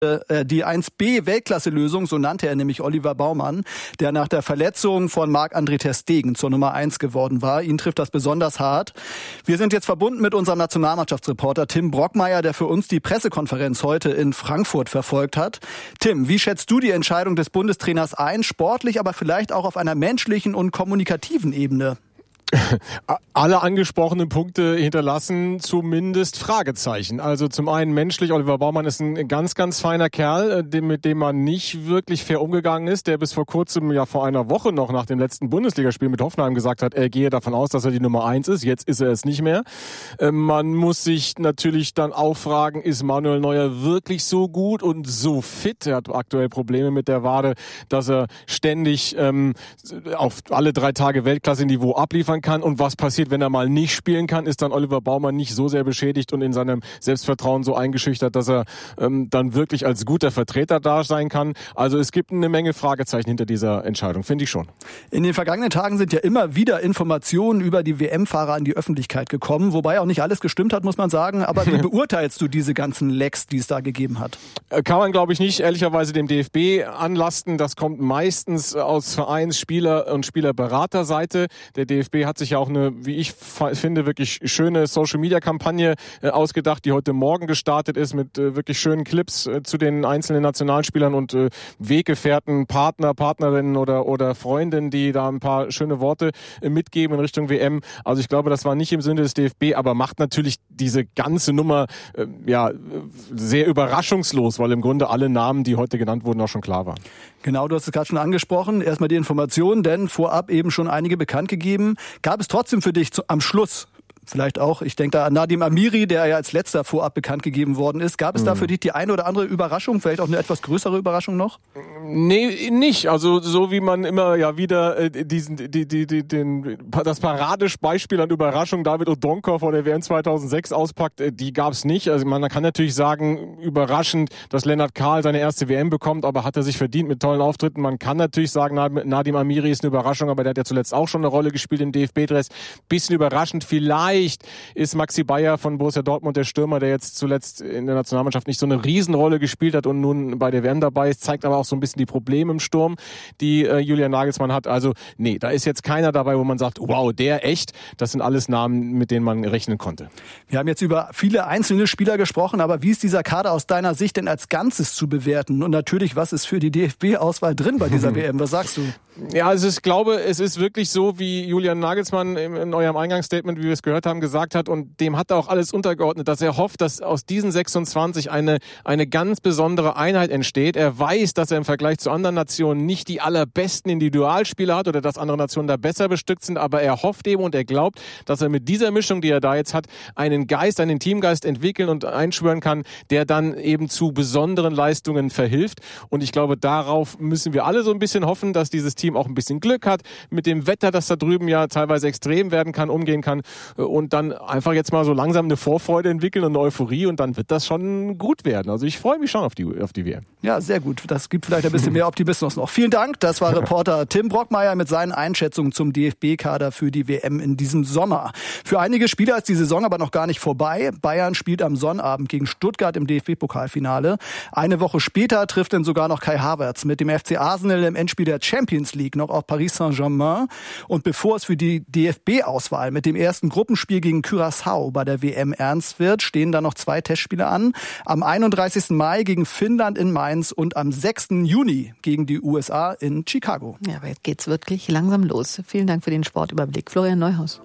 die 1B-Weltklasse-Lösung, so nannte er nämlich Oliver Baumann, der nach der Verletzung von Marc-André ter Stegen zur Nummer 1 geworden war. Ihn trifft das besonders hart. Wir sind jetzt verbunden mit unserem Nationalmannschaftsreporter Tim Brockmeier, der für uns die Pressekonferenz heute in Frankfurt verfolgt hat. Tim, wie schätzt du die Entscheidung des Bundestrainers ein, sportlich, aber vielleicht auch auf einer menschlichen und kommunikativen Ebene? Alle angesprochenen Punkte hinterlassen zumindest Fragezeichen. Also zum einen menschlich, Oliver Baumann ist ein ganz, ganz feiner Kerl, mit dem man nicht wirklich fair umgegangen ist, der bis vor kurzem, ja vor einer Woche noch nach dem letzten Bundesligaspiel mit Hoffenheim gesagt hat, er gehe davon aus, dass er die Nummer 1 ist. Jetzt ist er es nicht mehr. Man muss sich natürlich dann auch fragen, ist Manuel Neuer wirklich so gut und so fit? Er hat aktuell Probleme mit der Wade, dass er ständig auf alle 3 Tage Weltklasse-Niveau abliefern kann. Und was passiert, wenn er mal nicht spielen kann? Ist dann Oliver Baumann nicht so sehr beschädigt und in seinem Selbstvertrauen so eingeschüchtert, dass er dann wirklich als guter Vertreter da sein kann? Also es gibt eine Menge Fragezeichen hinter dieser Entscheidung, finde ich schon. In den vergangenen Tagen sind ja immer wieder Informationen über die WM-Fahrer an die Öffentlichkeit gekommen, wobei auch nicht alles gestimmt hat, muss man sagen. Aber wie beurteilst du diese ganzen Lecks, die es da gegeben hat? Kann man, glaube ich, nicht ehrlicherweise dem DFB anlasten. Das kommt meistens aus Vereinsspieler- und Spielerberaterseite. Der DFB hat sich ja auch eine, wie ich finde, wirklich schöne Social-Media-Kampagne ausgedacht, die heute Morgen gestartet ist mit wirklich schönen Clips zu den einzelnen Nationalspielern und Weggefährten, Partnerinnen oder Freundinnen, die da ein paar schöne Worte mitgeben in Richtung WM. Also ich glaube, das war nicht im Sinne des DFB, aber macht natürlich diese ganze Nummer sehr überraschungslos, weil im Grunde alle Namen, die heute genannt wurden, auch schon klar waren. Genau, du hast es gerade schon angesprochen. Erstmal die Information, denn vorab eben schon einige bekannt gegeben. Gab es trotzdem für dich am Schluss, vielleicht auch, ich denke da an Nadim Amiri, der ja als letzter vorab bekannt gegeben worden ist. Gab es da für dich die eine oder andere Überraschung, vielleicht auch eine etwas größere Überraschung noch? Nee, nicht. Also so wie man immer ja wieder das Paradebeispiel an Überraschung David Odonkor vor der WM 2006 auspackt, die gab's nicht. Also man kann natürlich sagen, überraschend, dass Lennart Kahl seine erste WM bekommt, aber hat er sich verdient mit tollen Auftritten. Man kann natürlich sagen, Nadim Amiri ist eine Überraschung, aber der hat ja zuletzt auch schon eine Rolle gespielt im DFB-Dress. Bisschen überraschend vielleicht ist Maxi Bayer von Borussia Dortmund der Stürmer, der jetzt zuletzt in der Nationalmannschaft nicht so eine Riesenrolle gespielt hat und nun bei der WM dabei ist, zeigt aber auch so ein bisschen die Probleme im Sturm, die Julian Nagelsmann hat. Also nee, da ist jetzt keiner dabei, wo man sagt, wow, der echt. Das sind alles Namen, mit denen man rechnen konnte. Wir haben jetzt über viele einzelne Spieler gesprochen, aber wie ist dieser Kader aus deiner Sicht denn als Ganzes zu bewerten? Und natürlich, was ist für die DFB-Auswahl drin bei dieser WM? Was sagst du? Ja, also ich glaube, es ist wirklich so, wie Julian Nagelsmann in eurem Eingangsstatement, wie wir es gehört haben, gesagt hat, und dem hat er auch alles untergeordnet, dass er hofft, dass aus diesen 26 eine ganz besondere Einheit entsteht. Er weiß, dass er im Vergleich zu anderen Nationen nicht die allerbesten Individualspieler hat oder dass andere Nationen da besser bestückt sind, aber er hofft eben und er glaubt, dass er mit dieser Mischung, die er da jetzt hat, einen Teamgeist entwickeln und einschwören kann, der dann eben zu besonderen Leistungen verhilft. Und ich glaube, darauf müssen wir alle so ein bisschen hoffen, dass dieses Team auch ein bisschen Glück hat, mit dem Wetter, das da drüben ja teilweise extrem werden kann, umgehen kann und dann einfach jetzt mal so langsam eine Vorfreude entwickeln und eine Euphorie und dann wird das schon gut werden. Also ich freue mich schon auf die WM. Ja, sehr gut. Das gibt vielleicht ein bisschen mehr Optimismus noch. Vielen Dank. Das war Reporter Tim Brockmeier mit seinen Einschätzungen zum DFB-Kader für die WM in diesem Sommer. Für einige Spieler ist die Saison aber noch gar nicht vorbei. Bayern spielt am Sonnabend gegen Stuttgart im DFB-Pokalfinale. Eine Woche später trifft dann sogar noch Kai Havertz mit dem FC Arsenal im Endspiel der Champions League noch auf Paris Saint-Germain. Und bevor es für die DFB-Auswahl mit dem ersten Gruppenspiel gegen Curaçao bei der WM ernst wird, stehen da noch 2 Testspiele an. Am 31. Mai gegen Finnland in Mainz und am 6. Juni gegen die USA in Chicago. Ja, aber jetzt geht's wirklich langsam los. Vielen Dank für den Sportüberblick. Florian Neuhaus.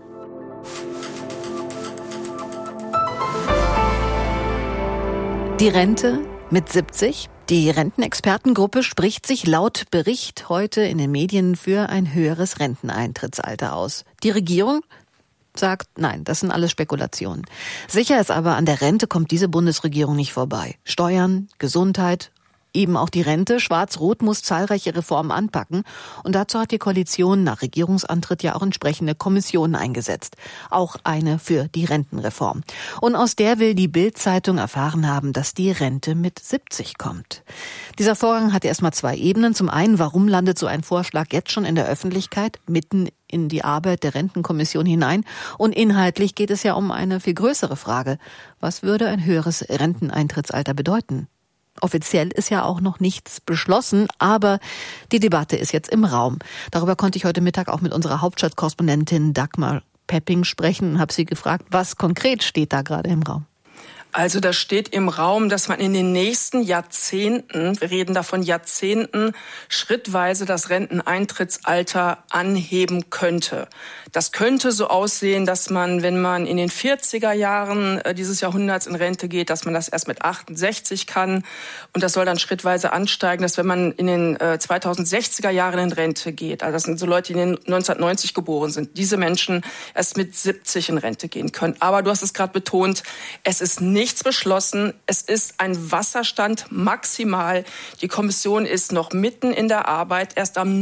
Die Rente mit 70. Die Rentenexpertengruppe spricht sich laut Bericht heute in den Medien für ein höheres Renteneintrittsalter aus. Die Regierung sagt, nein, das sind alles Spekulationen. Sicher ist aber, an der Rente kommt diese Bundesregierung nicht vorbei. Steuern, Gesundheit, eben auch die Rente. Schwarz-Rot muss zahlreiche Reformen anpacken. Und dazu hat die Koalition nach Regierungsantritt ja auch entsprechende Kommissionen eingesetzt. Auch eine für die Rentenreform. Und aus der will die Bild-Zeitung erfahren haben, dass die Rente mit 70 kommt. Dieser Vorgang hat erstmal 2 Ebenen. Zum einen, warum landet so ein Vorschlag jetzt schon in der Öffentlichkeit, mitten in die Arbeit der Rentenkommission hinein? Und inhaltlich geht es ja um eine viel größere Frage. Was würde ein höheres Renteneintrittsalter bedeuten? Offiziell ist ja auch noch nichts beschlossen, aber die Debatte ist jetzt im Raum. Darüber konnte ich heute Mittag auch mit unserer Hauptstadtkorrespondentin Dagmar Pepping sprechen und habe sie gefragt, was konkret steht da gerade im Raum? Also da steht im Raum, dass man in den nächsten Jahrzehnten, wir reden davon Jahrzehnten, schrittweise das Renteneintrittsalter anheben könnte. Das könnte so aussehen, dass man, wenn man in den 40er Jahren dieses Jahrhunderts in Rente geht, dass man das erst mit 68 kann. Und das soll dann schrittweise ansteigen, dass wenn man in den 2060er Jahren in Rente geht, also das sind so Leute, die in den 1990 geboren sind, diese Menschen erst mit 70 in Rente gehen können. Aber du hast es gerade betont, es ist nichts beschlossen. Es ist ein Wasserstand maximal. Die Kommission ist noch mitten in der Arbeit. Erst am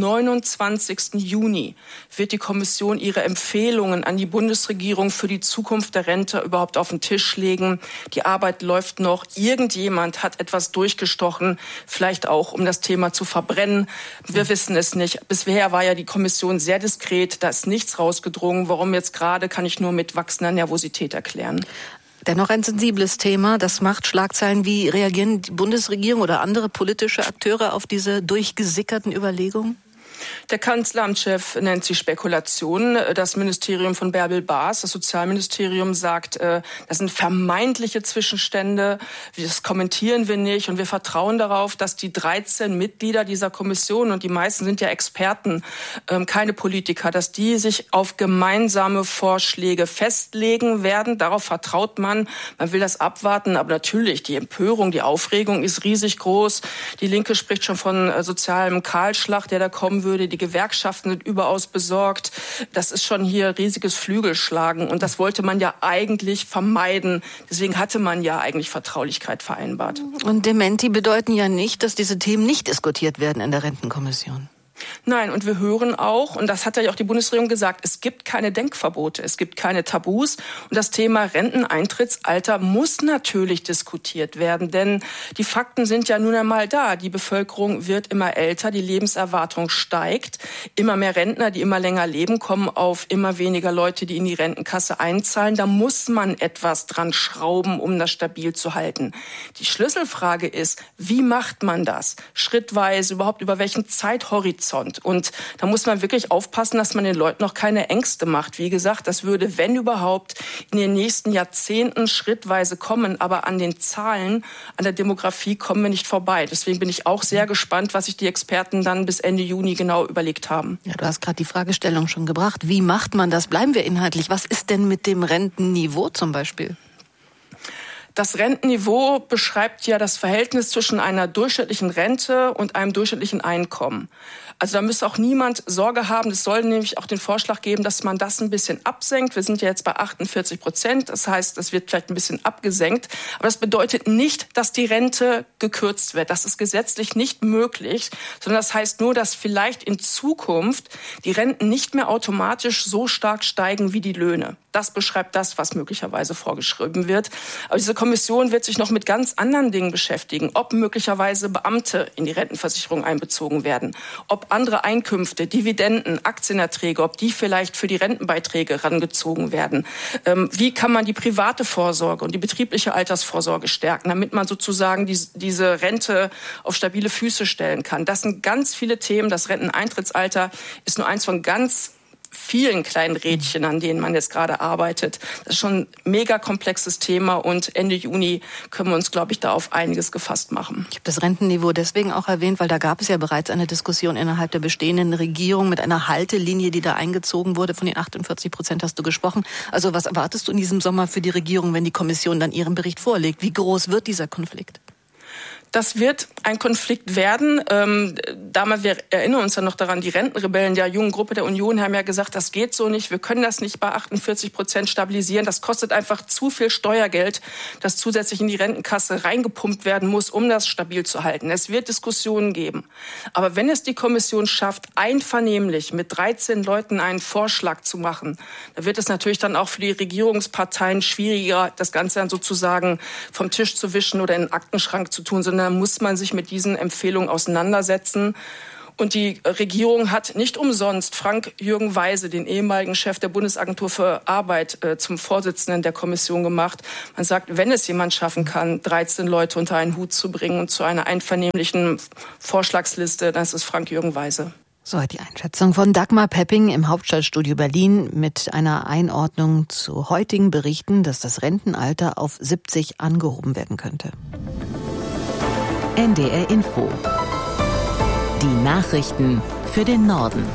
29. Juni wird die Kommission ihre Empfehlungen an die Bundesregierung für die Zukunft der Rente überhaupt auf den Tisch legen. Die Arbeit läuft noch. Irgendjemand hat etwas durchgestochen, vielleicht auch, um das Thema zu verbrennen. Wir wissen es nicht. Bisher war ja die Kommission sehr diskret. Da ist nichts rausgedrungen. Warum jetzt gerade, kann ich nur mit wachsender Nervosität erklären. Dennoch ein sensibles Thema. Das macht Schlagzeilen. Wie reagieren die Bundesregierung oder andere politische Akteure auf diese durchgesickerten Überlegungen? Der Kanzleramtschef nennt sie Spekulation. Das Ministerium von Bärbel Baas, das Sozialministerium, sagt, das sind vermeintliche Zwischenstände. Das kommentieren wir nicht. Und wir vertrauen darauf, dass die 13 Mitglieder dieser Kommission, und die meisten sind ja Experten, keine Politiker, dass die sich auf gemeinsame Vorschläge festlegen werden. Darauf vertraut man. Man will das abwarten. Aber natürlich, die Empörung, die Aufregung ist riesig groß. Die Linke spricht schon von sozialem Kahlschlag, der da kommen würde. Die Gewerkschaften sind überaus besorgt. Das ist schon hier riesiges Flügelschlagen. Und das wollte man ja eigentlich vermeiden. Deswegen hatte man ja eigentlich Vertraulichkeit vereinbart. Und Dementi bedeuten ja nicht, dass diese Themen nicht diskutiert werden in der Rentenkommission. Nein, und wir hören auch, und das hat ja auch die Bundesregierung gesagt, es gibt keine Denkverbote, es gibt keine Tabus. Und das Thema Renteneintrittsalter muss natürlich diskutiert werden, denn die Fakten sind ja nun einmal da. Die Bevölkerung wird immer älter, die Lebenserwartung steigt. Immer mehr Rentner, die immer länger leben, kommen auf immer weniger Leute, die in die Rentenkasse einzahlen. Da muss man etwas dran schrauben, um das stabil zu halten. Die Schlüsselfrage ist, wie macht man das? Schrittweise, überhaupt über welchen Zeithorizont? Und da muss man wirklich aufpassen, dass man den Leuten noch keine Ängste macht. Wie gesagt, das würde, wenn überhaupt, in den nächsten Jahrzehnten schrittweise kommen. Aber an den Zahlen, an der Demografie kommen wir nicht vorbei. Deswegen bin ich auch sehr gespannt, was sich die Experten dann bis Ende Juni genau überlegt haben. Ja, du hast gerade die Fragestellung schon gebracht. Wie macht man das? Bleiben wir inhaltlich. Was ist denn mit dem Rentenniveau zum Beispiel? Das Rentenniveau beschreibt ja das Verhältnis zwischen einer durchschnittlichen Rente und einem durchschnittlichen Einkommen. Also da müsste auch niemand Sorge haben. Es soll nämlich auch den Vorschlag geben, dass man das ein bisschen absenkt. Wir sind ja jetzt bei 48%. Das heißt, das wird vielleicht ein bisschen abgesenkt. Aber das bedeutet nicht, dass die Rente gekürzt wird. Das ist gesetzlich nicht möglich, sondern das heißt nur, dass vielleicht in Zukunft die Renten nicht mehr automatisch so stark steigen wie die Löhne. Das beschreibt das, was möglicherweise vorgeschrieben wird. Aber diese Kommission wird sich noch mit ganz anderen Dingen beschäftigen. Ob möglicherweise Beamte in die Rentenversicherung einbezogen werden. Ob andere Einkünfte, Dividenden, Aktienerträge, ob die vielleicht für die Rentenbeiträge rangezogen werden. Wie kann man die private Vorsorge und die betriebliche Altersvorsorge stärken, damit man sozusagen diese Rente auf stabile Füße stellen kann. Das sind ganz viele Themen. Das Renteneintrittsalter ist nur eins von ganz vielen kleinen Rädchen, an denen man jetzt gerade arbeitet. Das ist schon ein mega komplexes Thema und Ende Juni können wir uns, glaube ich, da auf einiges gefasst machen. Ich habe das Rentenniveau deswegen auch erwähnt, weil da gab es ja bereits eine Diskussion innerhalb der bestehenden Regierung mit einer Haltelinie, die da eingezogen wurde. Von den 48% hast du gesprochen. Also was erwartest du in diesem Sommer für die Regierung, wenn die Kommission dann ihren Bericht vorlegt? Wie groß wird dieser Konflikt? Das wird ein Konflikt werden. Damals, wir erinnern uns ja noch daran, die Rentenrebellen der jungen Gruppe der Union haben ja gesagt, das geht so nicht. Wir können das nicht bei 48% stabilisieren. Das kostet einfach zu viel Steuergeld, das zusätzlich in die Rentenkasse reingepumpt werden muss, um das stabil zu halten. Es wird Diskussionen geben. Aber wenn es die Kommission schafft, einvernehmlich mit 13 Leuten einen Vorschlag zu machen, dann wird es natürlich dann auch für die Regierungsparteien schwieriger, das Ganze dann sozusagen vom Tisch zu wischen oder in den Aktenschrank zu tun, sondern da muss man sich mit diesen Empfehlungen auseinandersetzen. Und die Regierung hat nicht umsonst Frank-Jürgen Weise, den ehemaligen Chef der Bundesagentur für Arbeit, zum Vorsitzenden der Kommission gemacht. Man sagt, wenn es jemand schaffen kann, 13 Leute unter einen Hut zu bringen und zu einer einvernehmlichen Vorschlagsliste, dann ist es Frank-Jürgen Weise. So, die Einschätzung von Dagmar Pepping im Hauptstadtstudio Berlin mit einer Einordnung zu heutigen Berichten, dass das Rentenalter auf 70 angehoben werden könnte. NDR Info. Die Nachrichten für den Norden.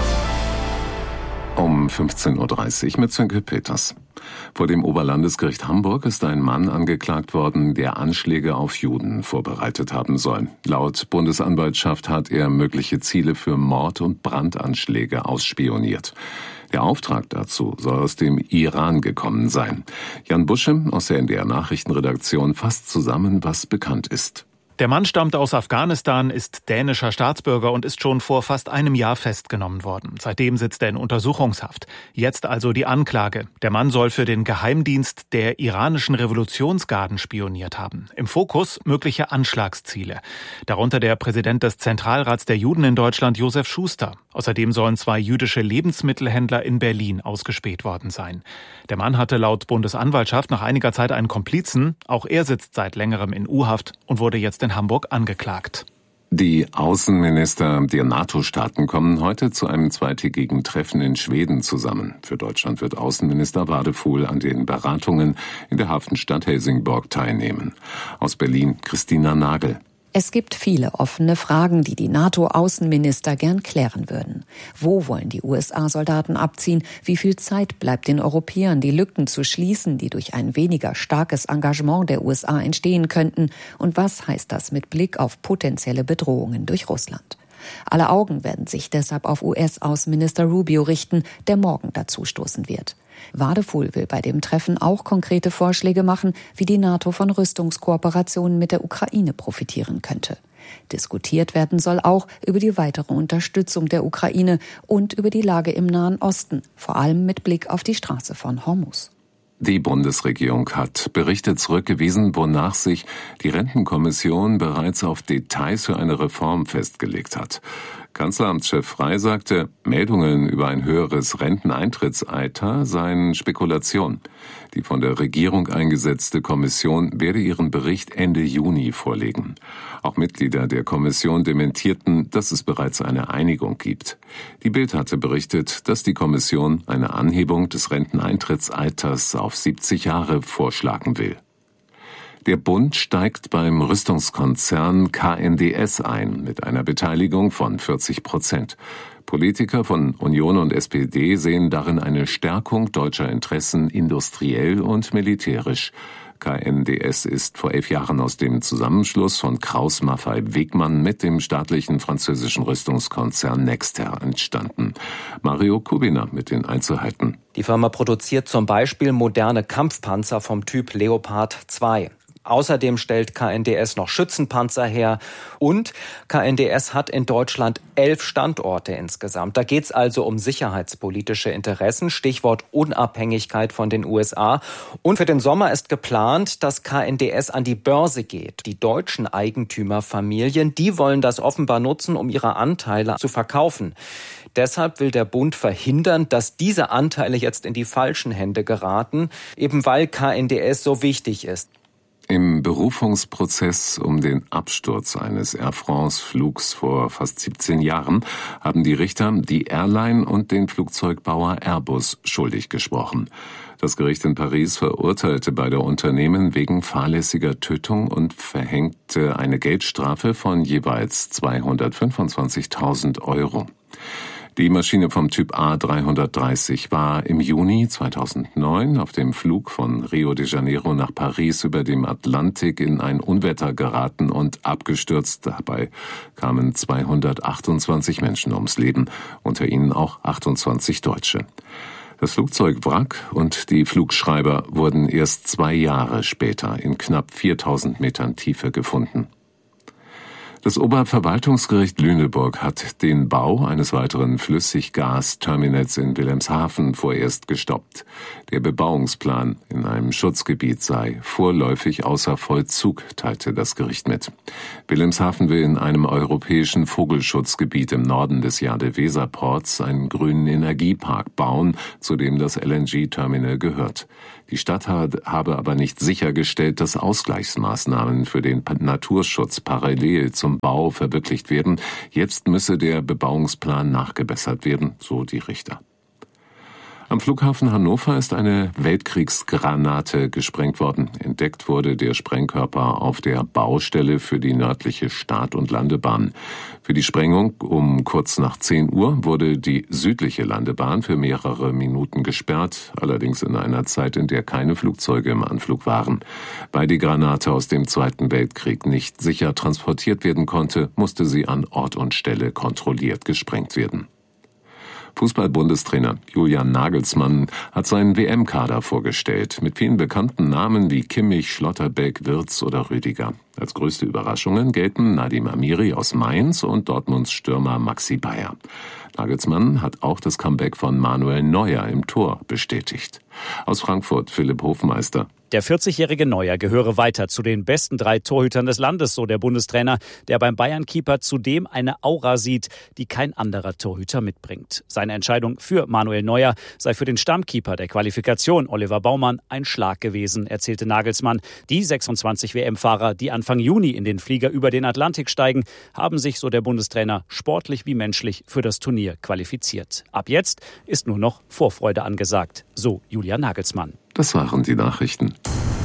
Um 15.30 Uhr mit Sönke Peters. Vor dem Oberlandesgericht Hamburg ist ein Mann angeklagt worden, der Anschläge auf Juden vorbereitet haben soll. Laut Bundesanwaltschaft hat er mögliche Ziele für Mord- und Brandanschläge ausspioniert. Der Auftrag dazu soll aus dem Iran gekommen sein. Jan Busche aus der NDR Nachrichtenredaktion fasst zusammen, was bekannt ist. Der Mann stammt aus Afghanistan, ist dänischer Staatsbürger und ist schon vor fast einem Jahr festgenommen worden. Seitdem sitzt er in Untersuchungshaft. Jetzt also die Anklage. Der Mann soll für den Geheimdienst der iranischen Revolutionsgarden spioniert haben. Im Fokus mögliche Anschlagsziele. Darunter der Präsident des Zentralrats der Juden in Deutschland, Josef Schuster. Außerdem sollen 2 jüdische Lebensmittelhändler in Berlin ausgespäht worden sein. Der Mann hatte laut Bundesanwaltschaft nach einiger Zeit einen Komplizen. Auch er sitzt seit längerem in U-Haft und wurde jetzt in Hamburg angeklagt. Die Außenminister der NATO-Staaten kommen heute zu einem zweitägigen Treffen in Schweden zusammen. Für Deutschland wird Außenminister Wadefuhl an den Beratungen in der Hafenstadt Helsingborg teilnehmen. Aus Berlin Christina Nagel. Es gibt viele offene Fragen, die die NATO-Außenminister gern klären würden. Wo wollen die USA Soldaten abziehen? Wie viel Zeit bleibt den Europäern, die Lücken zu schließen, die durch ein weniger starkes Engagement der USA entstehen könnten? Und was heißt das mit Blick auf potenzielle Bedrohungen durch Russland? Alle Augen werden sich deshalb auf US-Außenminister Rubio richten, der morgen dazustoßen wird. Wadefuhl will bei dem Treffen auch konkrete Vorschläge machen, wie die NATO von Rüstungskooperationen mit der Ukraine profitieren könnte. Diskutiert werden soll auch über die weitere Unterstützung der Ukraine und über die Lage im Nahen Osten, vor allem mit Blick auf die Straße von Hormuz. Die Bundesregierung hat Berichte zurückgewiesen, wonach sich die Rentenkommission bereits auf Details für eine Reform festgelegt hat. Kanzleramtschef Frey sagte, Meldungen über ein höheres Renteneintrittsalter seien Spekulation. Die von der Regierung eingesetzte Kommission werde ihren Bericht Ende Juni vorlegen. Auch Mitglieder der Kommission dementierten, dass es bereits eine Einigung gibt. Die Bild hatte berichtet, dass die Kommission eine Anhebung des Renteneintrittsalters auf 70 Jahre vorschlagen will. Der Bund steigt beim Rüstungskonzern KNDS ein mit einer Beteiligung von 40%. Politiker von Union und SPD sehen darin eine Stärkung deutscher Interessen industriell und militärisch. KNDS ist vor 11 Jahren aus dem Zusammenschluss von Krauss-Maffei-Wegmann mit dem staatlichen französischen Rüstungskonzern Nexter entstanden. Mario Kubina mit den Einzelheiten. Die Firma produziert zum Beispiel moderne Kampfpanzer vom Typ Leopard 2. Außerdem stellt KNDS noch Schützenpanzer her und KNDS hat in Deutschland 11 Standorte insgesamt. Da geht es also um sicherheitspolitische Interessen, Stichwort Unabhängigkeit von den USA. Und für den Sommer ist geplant, dass KNDS an die Börse geht. Die deutschen Eigentümerfamilien, die wollen das offenbar nutzen, um ihre Anteile zu verkaufen. Deshalb will der Bund verhindern, dass diese Anteile jetzt in die falschen Hände geraten, eben weil KNDS so wichtig ist. Im Berufungsprozess um den Absturz eines Air France-Flugs vor fast 17 Jahren haben die Richter die Airline und den Flugzeugbauer Airbus schuldig gesprochen. Das Gericht in Paris verurteilte beide Unternehmen wegen fahrlässiger Tötung und verhängte eine Geldstrafe von jeweils 225.000 Euro. Die Maschine vom Typ A330 war im Juni 2009 auf dem Flug von Rio de Janeiro nach Paris über dem Atlantik in ein Unwetter geraten und abgestürzt. Dabei kamen 228 Menschen ums Leben, unter ihnen auch 28 Deutsche. Das Flugzeugwrack und die Flugschreiber wurden erst 2 Jahre später in knapp 4000 Metern Tiefe gefunden. Das Oberverwaltungsgericht Lüneburg hat den Bau eines weiteren Flüssiggasterminals in Wilhelmshaven vorerst gestoppt. Der Bebauungsplan in einem Schutzgebiet sei vorläufig außer Vollzug, teilte das Gericht mit. Wilhelmshaven will in einem europäischen Vogelschutzgebiet im Norden des Jade-Weser-Ports einen grünen Energiepark bauen, zu dem das LNG-Terminal gehört. Die Stadt habe aber nicht sichergestellt, dass Ausgleichsmaßnahmen für den Naturschutz parallel zum Bau verwirklicht werden. Jetzt müsse der Bebauungsplan nachgebessert werden, so die Richter. Am Flughafen Hannover ist eine Weltkriegsgranate gesprengt worden. Entdeckt wurde der Sprengkörper auf der Baustelle für die nördliche Start- und Landebahn. Für die Sprengung um kurz nach 10 Uhr wurde die südliche Landebahn für mehrere Minuten gesperrt, allerdings in einer Zeit, in der keine Flugzeuge im Anflug waren. Weil die Granate aus dem Zweiten Weltkrieg nicht sicher transportiert werden konnte, musste sie an Ort und Stelle kontrolliert gesprengt werden. Fußball-Bundestrainer Julian Nagelsmann hat seinen WM-Kader vorgestellt, mit vielen bekannten Namen wie Kimmich, Schlotterbeck, Wirtz oder Rüdiger. Als größte Überraschungen gelten Nadim Amiri aus Mainz und Dortmunds Stürmer Maxi Bayer. Nagelsmann hat auch das Comeback von Manuel Neuer im Tor bestätigt. Aus Frankfurt Philipp Hofmeister. Der 40-jährige Neuer gehöre weiter zu den besten 3 Torhütern des Landes, so der Bundestrainer, der beim Bayern-Keeper zudem eine Aura sieht, die kein anderer Torhüter mitbringt. Seine Entscheidung für Manuel Neuer sei für den Stammkeeper der Qualifikation, Oliver Baumann, ein Schlag gewesen, erzählte Nagelsmann. Die 26 WM-Fahrer, die Anfang Juni in den Flieger über den Atlantik steigen, haben sich, so der Bundestrainer, sportlich wie menschlich für das Turnier qualifiziert. Ab jetzt ist nur noch Vorfreude angesagt, so Julian Nagelsmann. Das waren die Nachrichten.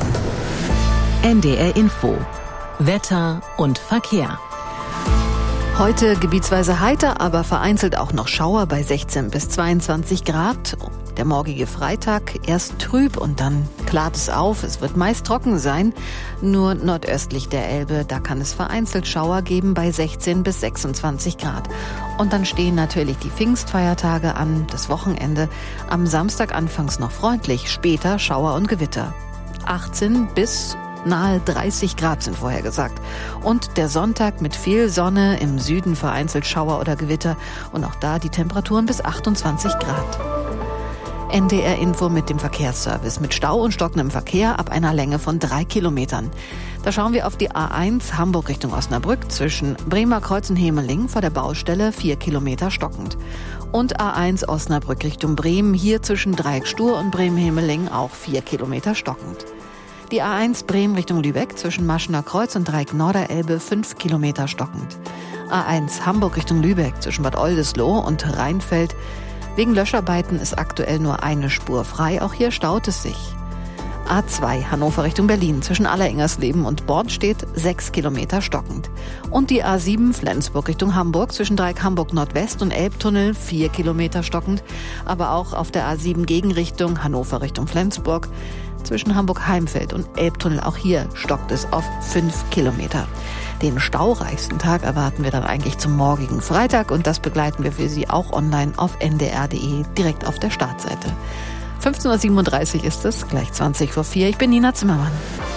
NDR Info. Wetter und Verkehr. Heute gebietsweise heiter, aber vereinzelt auch noch Schauer bei 16 bis 22 Grad. Der morgige Freitag erst trüb und dann klart es auf. Es wird meist trocken sein. Nur nordöstlich der Elbe, da kann es vereinzelt Schauer geben bei 16 bis 26 Grad. Und dann stehen natürlich die Pfingstfeiertage an, das Wochenende. Am Samstag anfangs noch freundlich, später Schauer und Gewitter. 18 bis nahe 30 Grad sind vorhergesagt. Und der Sonntag mit viel Sonne, im Süden vereinzelt Schauer oder Gewitter. Und auch da die Temperaturen bis 28 Grad. NDR Info mit dem Verkehrsservice. Mit Stau und stockendem Verkehr ab einer Länge von 3 Kilometern. Da schauen wir auf die A1 Hamburg Richtung Osnabrück zwischen Bremer Kreuz und Hemeling vor der Baustelle 4 Kilometer stockend. Und A1 Osnabrück Richtung Bremen hier zwischen Dreieck Stur und Bremen-Hemeling auch 4 Kilometer stockend. Die A1 Bremen Richtung Lübeck zwischen Maschener Kreuz und Dreieck Norderelbe 5 Kilometer stockend. A1 Hamburg Richtung Lübeck zwischen Bad Oldesloe und Rheinfeld. Wegen Löscharbeiten ist aktuell nur eine Spur frei, auch hier staut es sich. A2 Hannover Richtung Berlin zwischen Allerengersleben und Bornstedt 6 Kilometer stockend. Und die A7 Flensburg Richtung Hamburg zwischen Dreieck Hamburg Nordwest und Elbtunnel 4 Kilometer stockend. Aber auch auf der A7 Gegenrichtung Hannover Richtung Flensburg zwischen Hamburg-Heimfeld und Elbtunnel, auch hier stockt es auf 5 Kilometer. Den staureichsten Tag erwarten wir dann eigentlich zum morgigen Freitag und das begleiten wir für Sie auch online auf ndr.de, direkt auf der Startseite. 15.37 Uhr ist es, gleich 20 vor 4. Ich bin Nina Zimmermann.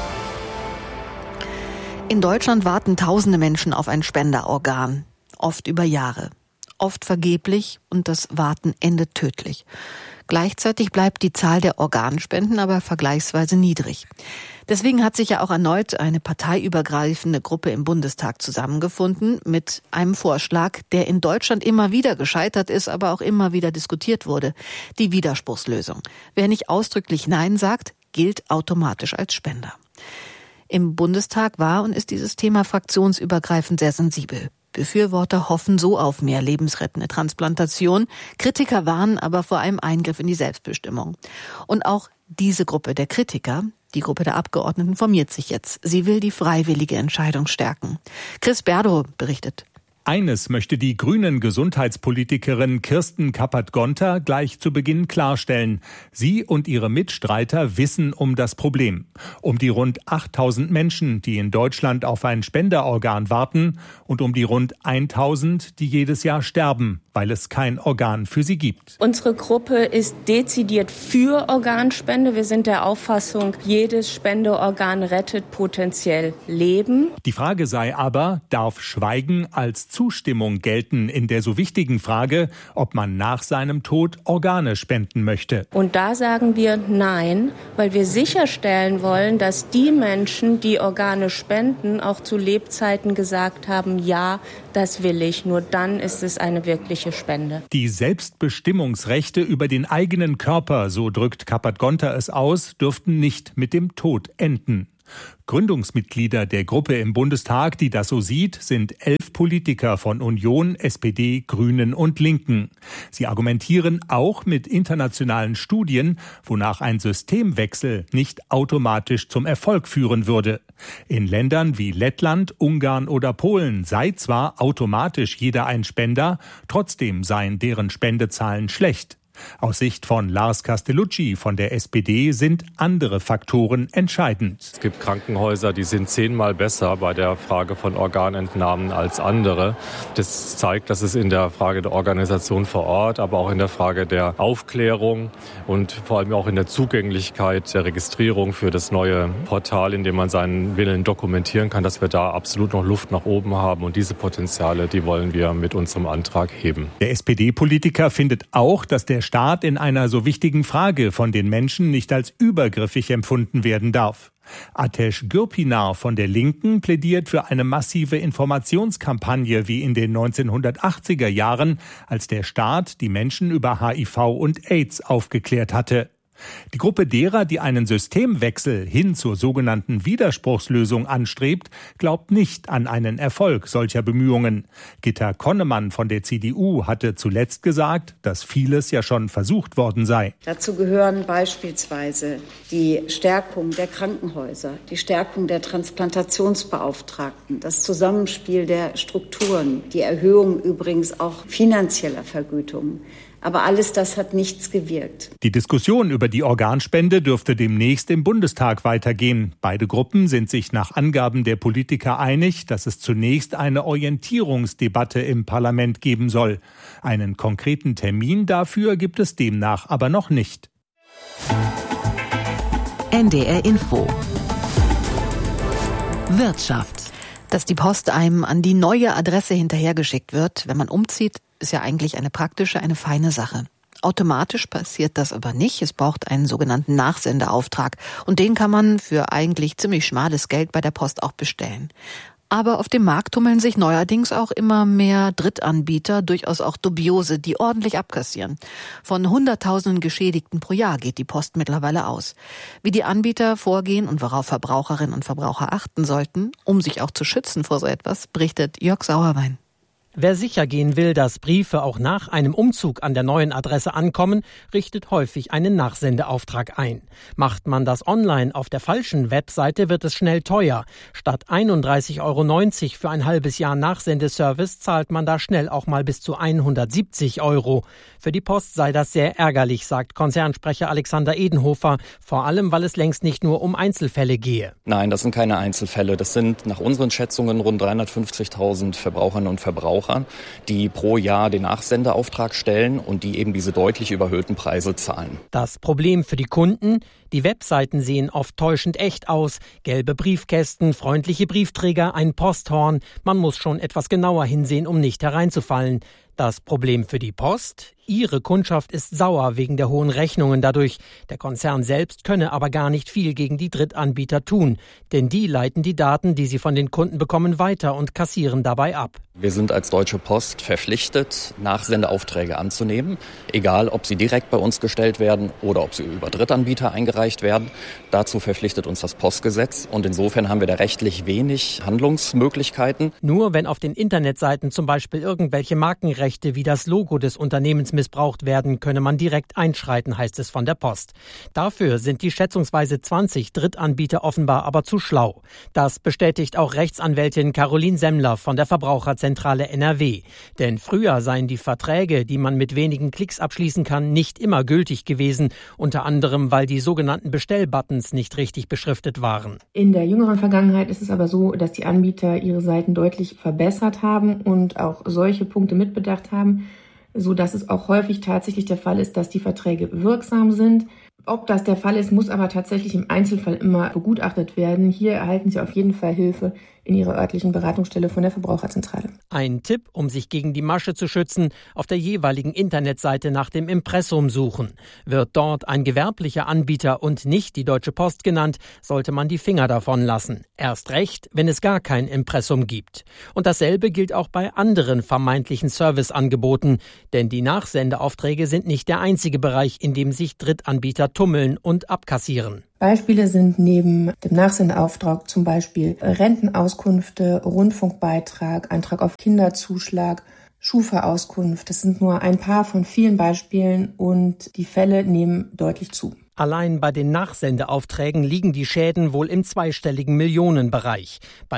In Deutschland warten tausende Menschen auf ein Spenderorgan, oft über Jahre, oft vergeblich und das Warten endet tödlich. Gleichzeitig bleibt die Zahl der Organspenden aber vergleichsweise niedrig. Deswegen hat sich ja auch erneut eine parteiübergreifende Gruppe im Bundestag zusammengefunden mit einem Vorschlag, der in Deutschland immer wieder gescheitert ist, aber auch immer wieder diskutiert wurde. Die Widerspruchslösung. Wer nicht ausdrücklich Nein sagt, gilt automatisch als Spender. Im Bundestag war und ist dieses Thema fraktionsübergreifend sehr sensibel. Befürworter hoffen so auf mehr lebensrettende Transplantation. Kritiker warnen aber vor einem Eingriff in die Selbstbestimmung. Und auch diese Gruppe der Kritiker, die Gruppe der Abgeordneten, formiert sich jetzt. Sie will die freiwillige Entscheidung stärken. Chris Berdow berichtet. Eines möchte die grünen Gesundheitspolitikerin Kirsten Kappert-Gonter gleich zu Beginn klarstellen. Sie und ihre Mitstreiter wissen um das Problem. Um die rund 8000 Menschen, die in Deutschland auf ein Spenderorgan warten und um die rund 1000, die jedes Jahr sterben, weil es kein Organ für sie gibt. Unsere Gruppe ist dezidiert für Organspende. Wir sind der Auffassung, jedes Spendeorgan rettet potenziell Leben. Die Frage sei aber, darf Schweigen als Zustimmung gelten in der so wichtigen Frage, ob man nach seinem Tod Organe spenden möchte? Und da sagen wir nein, weil wir sicherstellen wollen, dass die Menschen, die Organe spenden, auch zu Lebzeiten gesagt haben, ja, das will ich. Nur dann ist es eine wirkliche Spende. Die Selbstbestimmungsrechte über den eigenen Körper, so drückt Kappert-Gonter es aus, dürften nicht mit dem Tod enden. Gründungsmitglieder der Gruppe im Bundestag, die das so sieht, sind 11 Politiker von Union, SPD, Grünen und Linken. Sie argumentieren auch mit internationalen Studien, wonach ein Systemwechsel nicht automatisch zum Erfolg führen würde. In Ländern wie Lettland, Ungarn oder Polen sei zwar automatisch jeder ein Spender, trotzdem seien deren Spendezahlen schlecht. Aus Sicht von Lars Castellucci von der SPD sind andere Faktoren entscheidend. Es gibt Krankenhäuser, die sind 10-mal besser bei der Frage von Organentnahmen als andere. Das zeigt, dass es in der Frage der Organisation vor Ort, aber auch in der Frage der Aufklärung und vor allem auch in der Zugänglichkeit der Registrierung für das neue Portal, in dem man seinen Willen dokumentieren kann, dass wir da absolut noch Luft nach oben haben. Und diese Potenziale, die wollen wir mit unserem Antrag heben. Der SPD-Politiker findet auch, dass der Staat in einer so wichtigen Frage von den Menschen nicht als übergriffig empfunden werden darf. Ateş Gürpınar von der Linken plädiert für eine massive Informationskampagne wie in den 1980er Jahren, als der Staat die Menschen über HIV und AIDS aufgeklärt hatte. Die Gruppe derer, die einen Systemwechsel hin zur sogenannten Widerspruchslösung anstrebt, glaubt nicht an einen Erfolg solcher Bemühungen. Gitta Konnemann von der CDU hatte zuletzt gesagt, dass vieles ja schon versucht worden sei. Dazu gehören beispielsweise die Stärkung der Krankenhäuser, die Stärkung der Transplantationsbeauftragten, das Zusammenspiel der Strukturen, die Erhöhung übrigens auch finanzieller Vergütungen. Aber alles das hat nichts gewirkt. Die Diskussion über die Organspende dürfte demnächst im Bundestag weitergehen. Beide Gruppen sind sich nach Angaben der Politiker einig, dass es zunächst eine Orientierungsdebatte im Parlament geben soll. Einen konkreten Termin dafür gibt es demnach aber noch nicht. NDR Info. Wirtschaft. Dass die Post einem an die neue Adresse hinterhergeschickt wird, wenn man umzieht, ist ja eigentlich eine praktische, eine feine Sache. Automatisch passiert das aber nicht. Es braucht einen sogenannten Nachsendeauftrag. Und den kann man für eigentlich ziemlich schmales Geld bei der Post auch bestellen. Aber auf dem Markt tummeln sich neuerdings auch immer mehr Drittanbieter, durchaus auch dubiose, die ordentlich abkassieren. Von Hunderttausenden Geschädigten pro Jahr geht die Post mittlerweile aus. Wie die Anbieter vorgehen und worauf Verbraucherinnen und Verbraucher achten sollten, um sich auch zu schützen vor so etwas, berichtet Jörg Sauerwein. Wer sicher gehen will, dass Briefe auch nach einem Umzug an der neuen Adresse ankommen, richtet häufig einen Nachsendeauftrag ein. Macht man das online auf der falschen Webseite, wird es schnell teuer. Statt 31,90 € für ein halbes Jahr Nachsendeservice zahlt man da schnell auch mal bis zu 170 €. Für die Post sei das sehr ärgerlich, sagt Konzernsprecher Alexander Edenhofer, vor allem weil es längst nicht nur um Einzelfälle gehe. Nein, das sind keine Einzelfälle. Das sind nach unseren Schätzungen rund 350.000 Verbraucherinnen und Verbraucher, die pro Jahr den Nachsendeauftrag stellen und die eben diese deutlich überhöhten Preise zahlen. Das Problem für die Kunden: Die Webseiten sehen oft täuschend echt aus. Gelbe Briefkästen, freundliche Briefträger, ein Posthorn. Man muss schon etwas genauer hinsehen, um nicht hereinzufallen. Das Problem für die Post: Ihre Kundschaft ist sauer wegen der hohen Rechnungen dadurch. Der Konzern selbst könne aber gar nicht viel gegen die Drittanbieter tun. Denn die leiten die Daten, die sie von den Kunden bekommen, weiter und kassieren dabei ab. Wir sind als Deutsche Post verpflichtet, Nachsendeaufträge anzunehmen. Egal, ob sie direkt bei uns gestellt werden oder ob sie über Drittanbieter eingereicht werden. Dazu verpflichtet uns das Postgesetz. Und insofern haben wir da rechtlich wenig Handlungsmöglichkeiten. Nur wenn auf den Internetseiten zum Beispiel irgendwelche Markenrechte Rechte wie das Logo des Unternehmens missbraucht werden, könne man direkt einschreiten, heißt es von der Post. Dafür sind die schätzungsweise 20 Drittanbieter offenbar aber zu schlau. Das bestätigt auch Rechtsanwältin Caroline Semmler von der Verbraucherzentrale NRW. Denn früher seien die Verträge, die man mit wenigen Klicks abschließen kann, nicht immer gültig gewesen, unter anderem, weil die sogenannten Bestellbuttons nicht richtig beschriftet waren. In der jüngeren Vergangenheit ist es aber so, dass die Anbieter ihre Seiten deutlich verbessert haben und auch solche Punkte mitbedacht haben, so dass es auch häufig tatsächlich der Fall ist, dass die Verträge wirksam sind. Ob das der Fall ist, muss aber tatsächlich im Einzelfall immer begutachtet werden. Hier erhalten Sie auf jeden Fall Hilfe in Ihrer örtlichen Beratungsstelle von der Verbraucherzentrale. Ein Tipp, um sich gegen die Masche zu schützen, auf der jeweiligen Internetseite nach dem Impressum suchen. Wird dort ein gewerblicher Anbieter und nicht die Deutsche Post genannt, sollte man die Finger davon lassen. Erst recht, wenn es gar kein Impressum gibt. Und dasselbe gilt auch bei anderen vermeintlichen Serviceangeboten, denn die Nachsendeaufträge sind nicht der einzige Bereich, in dem sich Drittanbieter tummeln und abkassieren. Beispiele sind neben dem Nachsendeauftrag zum Beispiel Rentenauskünfte, Rundfunkbeitrag, Antrag auf Kinderzuschlag, Schufa-Auskunft. Das sind nur ein paar von vielen Beispielen und die Fälle nehmen deutlich zu. Allein bei den Nachsendeaufträgen liegen die Schäden wohl im zweistelligen Millionenbereich. Bei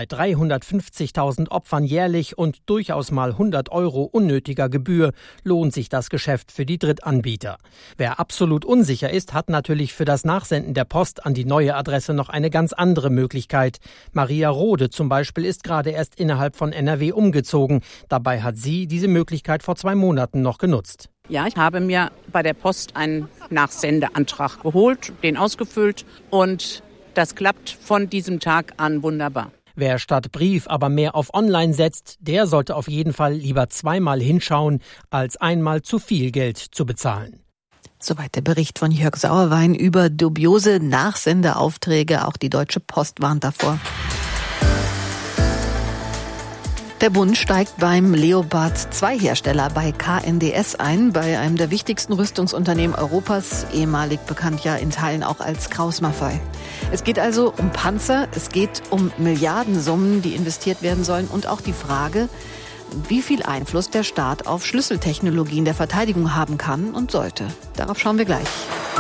350.000 Opfern jährlich und durchaus mal 100 € unnötiger Gebühr lohnt sich das Geschäft für die Drittanbieter. Wer absolut unsicher ist, hat natürlich für das Nachsenden der Post an die neue Adresse noch eine ganz andere Möglichkeit. Maria Rode zum Beispiel ist gerade erst innerhalb von NRW umgezogen. Dabei hat sie diese Möglichkeit vor 2 Monaten noch genutzt. Ja, ich habe mir bei der Post einen Nachsendeantrag geholt, den ausgefüllt und das klappt von diesem Tag an wunderbar. Wer statt Brief aber mehr auf Online setzt, der sollte auf jeden Fall lieber 2-mal hinschauen, als einmal zu viel Geld zu bezahlen. Soweit der Bericht von Jörg Sauerwein über dubiose Nachsendeaufträge. Auch die Deutsche Post warnt davor. Der Bund steigt beim Leopard-2-Hersteller bei KNDS ein, bei einem der wichtigsten Rüstungsunternehmen Europas, ehemalig bekannt ja in Teilen auch als Krauss-Maffei. Es geht also um Panzer, es geht um Milliardensummen, die investiert werden sollen und auch die Frage, wie viel Einfluss der Staat auf Schlüsseltechnologien der Verteidigung haben kann und sollte. Darauf schauen wir gleich.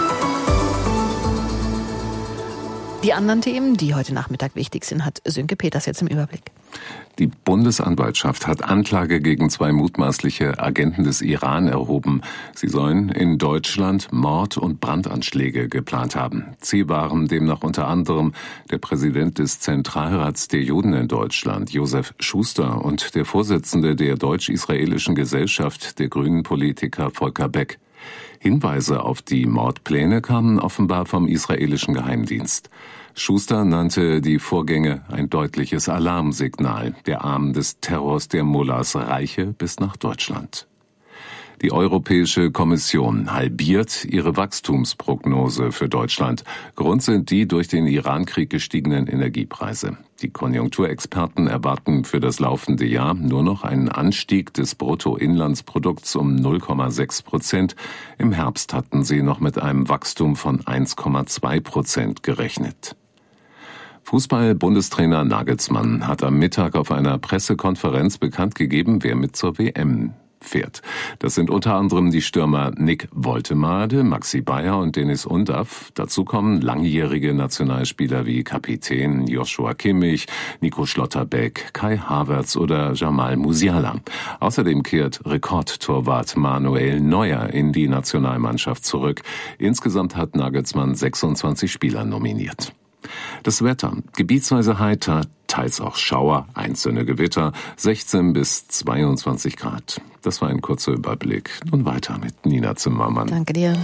Die anderen Themen, die heute Nachmittag wichtig sind, hat Sönke Peters jetzt im Überblick. Die Bundesanwaltschaft hat Anklage gegen 2 mutmaßliche Agenten des Iran erhoben. Sie sollen in Deutschland Mord- und Brandanschläge geplant haben. Ziel waren demnach unter anderem der Präsident des Zentralrats der Juden in Deutschland, Josef Schuster, und der Vorsitzende der deutsch-israelischen Gesellschaft, der Grünen-Politiker Volker Beck. Hinweise auf die Mordpläne kamen offenbar vom israelischen Geheimdienst. Schuster nannte die Vorgänge ein deutliches Alarmsignal. Der Arm des Terrors der Mullahs reiche bis nach Deutschland. Die Europäische Kommission halbiert ihre Wachstumsprognose für Deutschland. Grund sind die durch den Iran-Krieg gestiegenen Energiepreise. Die Konjunkturexperten erwarten für das laufende Jahr nur noch einen Anstieg des Bruttoinlandsprodukts um 0,6%. Im Herbst hatten sie noch mit einem Wachstum von 1,2% gerechnet. Fußball-Bundestrainer Nagelsmann hat am Mittag auf einer Pressekonferenz bekannt gegeben, wer mit zur WM fährt. Das sind unter anderem die Stürmer Nick Woltemade, Maxi Bayer und Dennis Undav. Dazu kommen langjährige Nationalspieler wie Kapitän Joshua Kimmich, Nico Schlotterbeck, Kai Havertz oder Jamal Musiala. Außerdem kehrt Rekordtorwart Manuel Neuer in die Nationalmannschaft zurück. Insgesamt hat Nagelsmann 26 Spieler nominiert. Das Wetter: gebietsweise heiter, teils auch Schauer, einzelne Gewitter, 16 bis 22 Grad. Das war ein kurzer Überblick. Nun weiter mit Nina Zimmermann. Danke dir.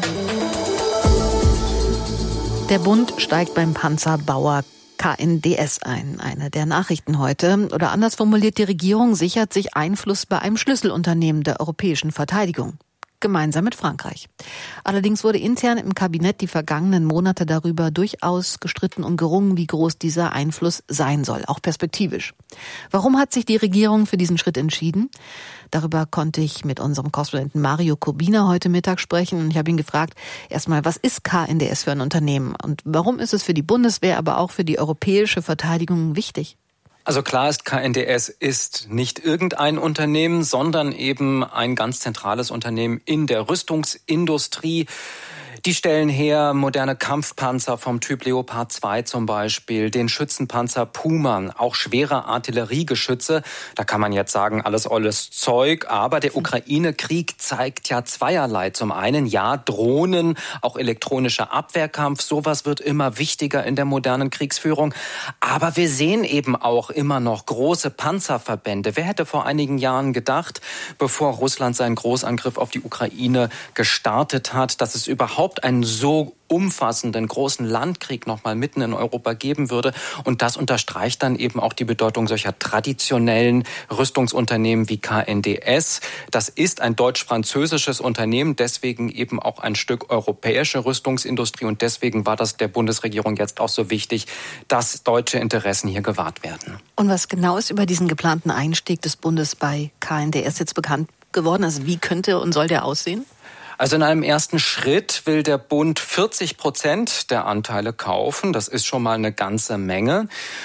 Der Bund steigt beim Panzerbauer KNDS ein. Eine der Nachrichten heute. Oder anders formuliert, die Regierung sichert sich Einfluss bei einem Schlüsselunternehmen der europäischen Verteidigung. Gemeinsam mit Frankreich. Allerdings wurde intern im Kabinett die vergangenen Monate darüber durchaus gestritten und gerungen, wie groß dieser Einfluss sein soll, auch perspektivisch. Warum hat sich die Regierung für diesen Schritt entschieden? Darüber konnte ich mit unserem Korrespondenten Mario Kurbina heute Mittag sprechen. Und ich habe ihn gefragt, erstmal, was ist KNDS für ein Unternehmen? Und warum ist es für die Bundeswehr, aber auch für die europäische Verteidigung wichtig? Also klar ist, KNDS ist nicht irgendein Unternehmen, sondern eben ein ganz zentrales Unternehmen in der Rüstungsindustrie. Die stellen her moderne Kampfpanzer vom Typ Leopard 2 zum Beispiel, den Schützenpanzer Puma, auch schwere Artilleriegeschütze. Da kann man jetzt sagen, alles Zeug. Aber der Ukraine-Krieg zeigt ja zweierlei. Zum einen, ja, Drohnen, auch elektronischer Abwehrkampf. Sowas wird immer wichtiger in der modernen Kriegsführung. Aber wir sehen eben auch immer noch große Panzerverbände. Wer hätte vor einigen Jahren gedacht, bevor Russland seinen Großangriff auf die Ukraine gestartet hat, dass es überhaupt einen so umfassenden großen Landkrieg noch mal mitten in Europa geben würde. Und das unterstreicht dann eben auch die Bedeutung solcher traditionellen Rüstungsunternehmen wie KNDS. Das ist ein deutsch-französisches Unternehmen, deswegen eben auch ein Stück europäische Rüstungsindustrie. Und deswegen war das der Bundesregierung jetzt auch so wichtig, dass deutsche Interessen hier gewahrt werden. Und was genau ist über diesen geplanten Einstieg des Bundes bei KNDS jetzt bekannt geworden? Also wie könnte und soll der aussehen? Also in einem ersten Schritt will der Bund 40% der Anteile kaufen. Das ist schon mal eine ganze Menge.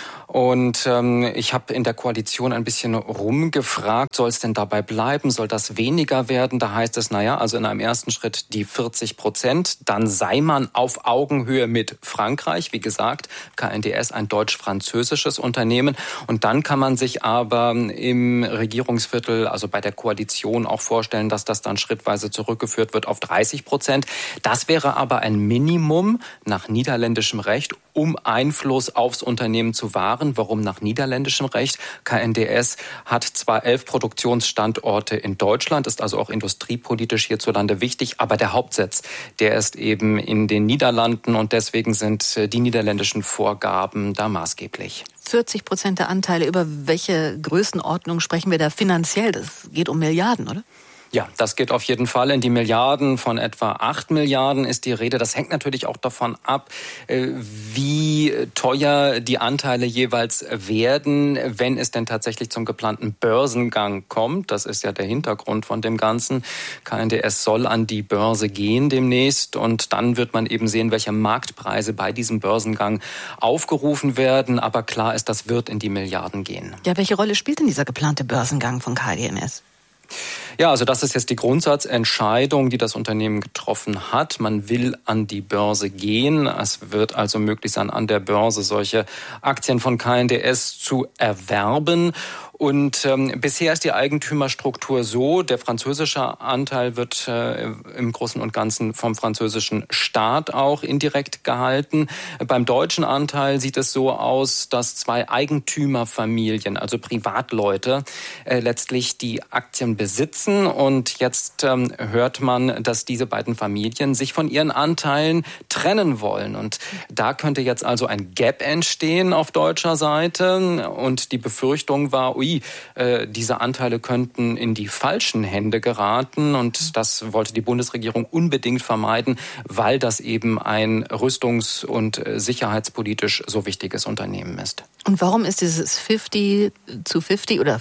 Und ich habe in der Koalition ein bisschen rumgefragt, soll es denn dabei bleiben, soll das weniger werden? Da heißt es, also in einem ersten Schritt die 40%, dann sei man auf Augenhöhe mit Frankreich. Wie gesagt, KNDS ein deutsch-französisches Unternehmen. Und dann kann man sich aber im Regierungsviertel, also bei der Koalition auch vorstellen, dass das dann schrittweise zurückgeführt wird auf 30%. Das wäre aber ein Minimum nach niederländischem Recht, um Einfluss aufs Unternehmen zu wahren. Warum nach niederländischem Recht? KNDS hat zwar 11 Produktionsstandorte in Deutschland, ist also auch industriepolitisch hierzulande wichtig, aber der Hauptsitz, der ist eben in den Niederlanden und deswegen sind die niederländischen Vorgaben da maßgeblich. 40% der Anteile, über welche Größenordnung sprechen wir da finanziell? Das geht um Milliarden, oder? Ja, das geht auf jeden Fall in die Milliarden. Von etwa 8 Milliarden ist die Rede. Das hängt natürlich auch davon ab, wie teuer die Anteile jeweils werden, wenn es denn tatsächlich zum geplanten Börsengang kommt. Das ist ja der Hintergrund von dem Ganzen. KNDS soll an die Börse gehen demnächst und dann wird man eben sehen, welche Marktpreise bei diesem Börsengang aufgerufen werden. Aber klar ist, das wird in die Milliarden gehen. Ja, welche Rolle spielt denn dieser geplante Börsengang von KNDS? Ja, also das ist jetzt die Grundsatzentscheidung, die das Unternehmen getroffen hat. Man will an die Börse gehen. Es wird also möglich sein, an der Börse solche Aktien von KNDS zu erwerben. Und bisher ist die Eigentümerstruktur so, der französische Anteil wird im Großen und Ganzen vom französischen Staat auch indirekt gehalten. Beim deutschen Anteil sieht es so aus, dass 2 Eigentümerfamilien, also Privatleute, letztlich die Aktien besitzen. Und jetzt hört man, dass diese beiden Familien sich von ihren Anteilen trennen wollen. Und da könnte jetzt also ein Gap entstehen auf deutscher Seite. Und die Befürchtung war, diese Anteile könnten in die falschen Hände geraten und das wollte die Bundesregierung unbedingt vermeiden, weil das eben ein rüstungs- und sicherheitspolitisch so wichtiges Unternehmen ist. Und warum ist dieses 50-50 oder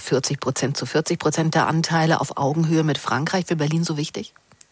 40% der Anteile auf Augenhöhe mit Frankreich für Berlin so wichtig?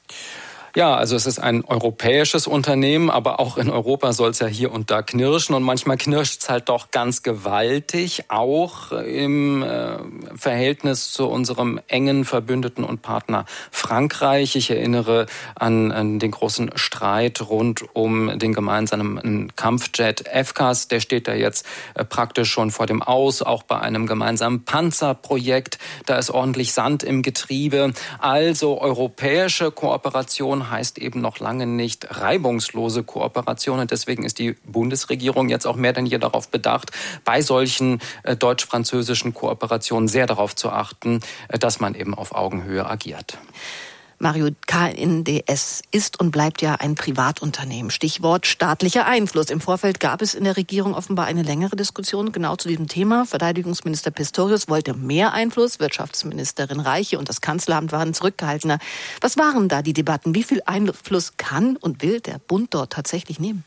Ja, also es ist ein europäisches Unternehmen, aber auch in Europa soll es ja hier und da knirschen und manchmal knirscht es halt doch ganz gewaltig, auch im Verhältnis zu unserem engen Verbündeten und Partner Frankreich. Ich erinnere an den großen Streit rund um den gemeinsamen Kampfjet FCAS, der steht da jetzt praktisch schon vor dem Aus, auch bei einem gemeinsamen Panzerprojekt, da ist ordentlich Sand im Getriebe. Also europäische Kooperation heißt eben noch lange nicht reibungslose Kooperation. Und deswegen ist die Bundesregierung jetzt auch mehr denn je darauf bedacht, bei solchen deutsch-französischen Kooperationen sehr darauf zu achten, dass man eben auf Augenhöhe agiert. Mario, KNDS ist und bleibt ja ein Privatunternehmen. Stichwort staatlicher Einfluss. Im Vorfeld gab es in der Regierung offenbar eine längere Diskussion genau zu diesem Thema. Verteidigungsminister Pistorius wollte mehr Einfluss. Wirtschaftsministerin Reiche und das Kanzleramt waren zurückgehaltener. Was waren da die Debatten? Wie viel Einfluss kann und will der Bund dort tatsächlich nehmen?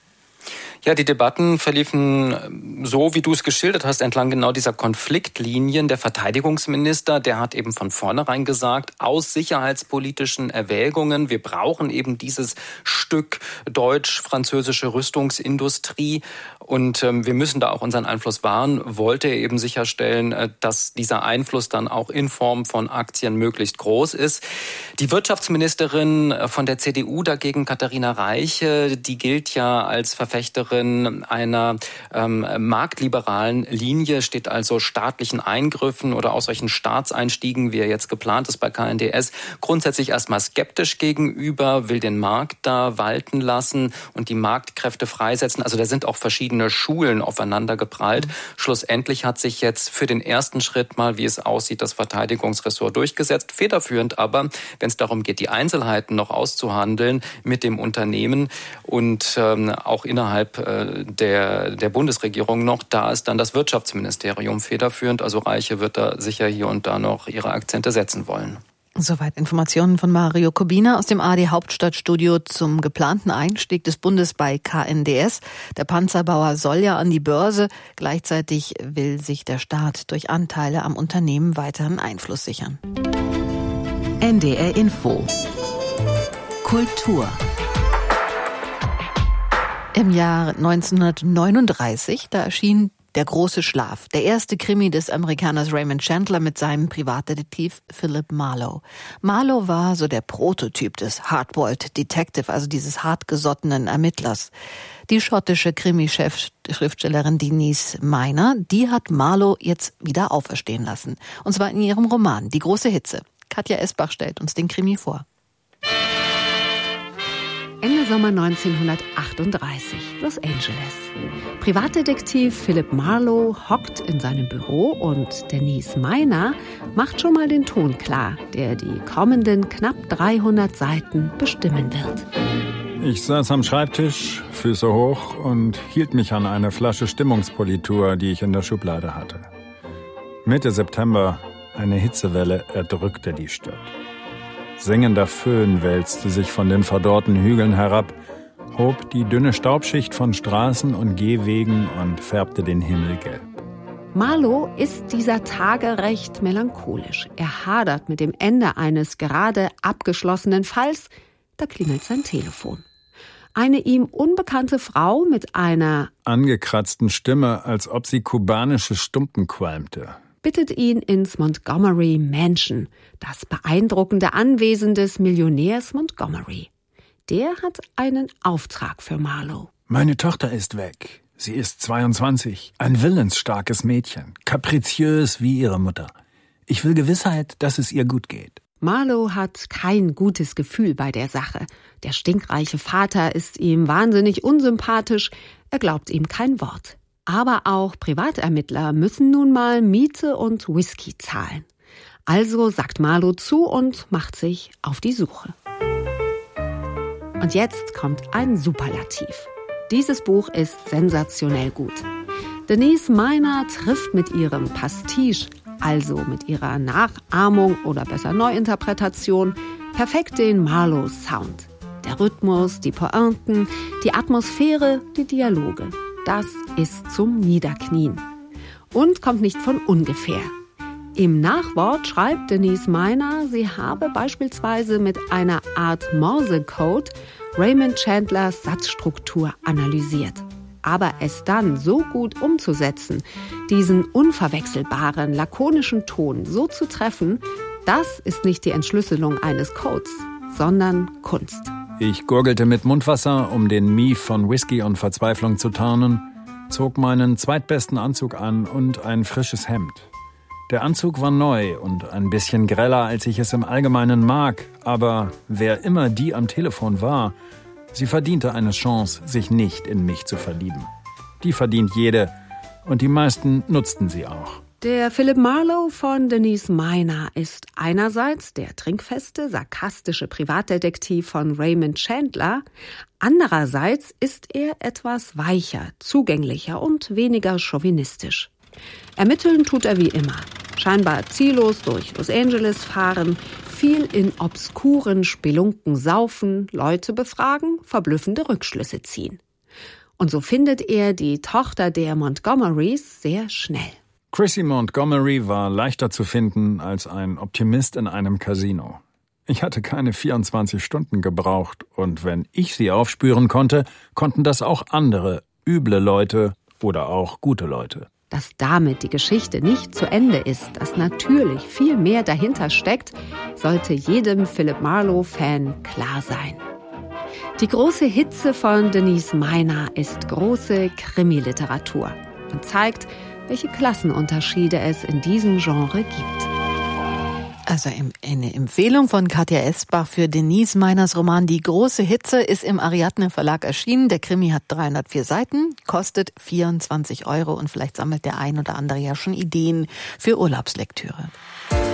Ja, die Debatten verliefen so, wie du es geschildert hast, entlang genau dieser Konfliktlinien. Der Verteidigungsminister, der hat eben von vornherein gesagt, aus sicherheitspolitischen Erwägungen, wir brauchen eben dieses Stück deutsch-französische Rüstungsindustrie und wir müssen da auch unseren Einfluss wahren, wollte er eben sicherstellen, dass dieser Einfluss dann auch in Form von Aktien möglichst groß ist. Die Wirtschaftsministerin von der CDU dagegen, Katharina Reiche, die gilt ja als Verfechterin einer marktliberalen Linie, steht also staatlichen Eingriffen oder auch solchen Staatseinstiegen, wie er jetzt geplant ist bei KNDS, grundsätzlich erstmal skeptisch gegenüber, will den Markt da walten lassen und die Marktkräfte freisetzen. Also da sind auch verschiedene Schulen aufeinander geprallt. Schlussendlich hat sich jetzt für den ersten Schritt mal, wie es aussieht, das Verteidigungsressort durchgesetzt. Federführend aber, wenn es darum geht, die Einzelheiten noch auszuhandeln mit dem Unternehmen und auch innerhalb der Bundesregierung noch, da ist dann das Wirtschaftsministerium federführend. Also Reiche wird da sicher hier und da noch ihre Akzente setzen wollen. Soweit Informationen von Mario Kubina aus dem ARD Hauptstadtstudio zum geplanten Einstieg des Bundes bei KNDS. Der Panzerbauer soll ja an die Börse. Gleichzeitig will sich der Staat durch Anteile am Unternehmen weiteren Einfluss sichern. NDR Info. Kultur. Im Jahr 1939, da erschien Der große Schlaf, der erste Krimi des Amerikaners Raymond Chandler mit seinem Privatdetektiv Philip Marlowe. Marlowe war so der Prototyp des Hardboiled Detective, also dieses hartgesottenen Ermittlers. Die schottische Krimi-Schriftstellerin Denise Miner, die hat Marlowe jetzt wieder auferstehen lassen. Und zwar in ihrem Roman Die große Hitze. Katja Esbach stellt uns den Krimi vor. Ende Sommer 1938, Los Angeles. Privatdetektiv Philip Marlowe hockt in seinem Büro und Denise Miner macht schon mal den Ton klar, der die kommenden knapp 300 Seiten bestimmen wird. Ich saß am Schreibtisch, Füße hoch und hielt mich an eine Flasche Stimmungspolitur, die ich in der Schublade hatte. Mitte September, eine Hitzewelle erdrückte die Stadt. Sengender Föhn wälzte sich von den verdorrten Hügeln herab, hob die dünne Staubschicht von Straßen und Gehwegen und färbte den Himmel gelb. Marlowe ist dieser Tage recht melancholisch. Er hadert mit dem Ende eines gerade abgeschlossenen Falls. Da klingelt sein Telefon. Eine ihm unbekannte Frau mit einer angekratzten Stimme, als ob sie kubanische Stumpen qualmte, bittet ihn ins Montgomery Mansion, das beeindruckende Anwesen des Millionärs Montgomery. Der hat einen Auftrag für Marlowe. Meine Tochter ist weg. Sie ist 22, ein willensstarkes Mädchen, kapriziös wie ihre Mutter. Ich will Gewissheit, dass es ihr gut geht. Marlowe hat kein gutes Gefühl bei der Sache. Der stinkreiche Vater ist ihm wahnsinnig unsympathisch. Er glaubt ihm kein Wort. Aber auch Privatermittler müssen nun mal Miete und Whisky zahlen. Also sagt Marlowe zu und macht sich auf die Suche. Und jetzt kommt ein Superlativ. Dieses Buch ist sensationell gut. Denise Miner trifft mit ihrem Pastiche, also mit ihrer Nachahmung oder besser Neuinterpretation, perfekt den Marlowe-Sound. Der Rhythmus, die Pointen, die Atmosphäre, die Dialoge. Das ist zum Niederknien. Und kommt nicht von ungefähr. Im Nachwort schreibt Denise Miner, sie habe beispielsweise mit einer Art Morsecode Raymond Chandlers Satzstruktur analysiert. Aber es dann so gut umzusetzen, diesen unverwechselbaren, lakonischen Ton so zu treffen, das ist nicht die Entschlüsselung eines Codes, sondern Kunst. Ich gurgelte mit Mundwasser, um den Mief von Whisky und Verzweiflung zu tarnen, zog meinen zweitbesten Anzug an und ein frisches Hemd. Der Anzug war neu und ein bisschen greller, als ich es im Allgemeinen mag, aber wer immer die am Telefon war, sie verdiente eine Chance, sich nicht in mich zu verlieben. Die verdient jede und die meisten nutzten sie auch. Der Philip Marlowe von Denise Miner ist einerseits der trinkfeste, sarkastische Privatdetektiv von Raymond Chandler, andererseits ist er etwas weicher, zugänglicher und weniger chauvinistisch. Ermitteln tut er wie immer. Scheinbar ziellos durch Los Angeles fahren, viel in obskuren Spelunken saufen, Leute befragen, verblüffende Rückschlüsse ziehen. Und so findet er die Tochter der Montgomerys sehr schnell. Chrissy Montgomery war leichter zu finden als ein Optimist in einem Casino. Ich hatte keine 24 Stunden gebraucht und wenn ich sie aufspüren konnte, konnten das auch andere, üble Leute oder auch gute Leute. Dass damit die Geschichte nicht zu Ende ist, dass natürlich viel mehr dahinter steckt, sollte jedem Philip Marlowe-Fan klar sein. Die große Hitze von Denise Miner ist große Krimiliteratur und zeigt, welche Klassenunterschiede es in diesem Genre gibt. Also eine Empfehlung von Katja Esbach für Denise Miners Roman Die große Hitze ist im Ariadne Verlag erschienen. Der Krimi hat 304 Seiten, kostet 24 € und vielleicht sammelt der ein oder andere ja schon Ideen für Urlaubslektüre.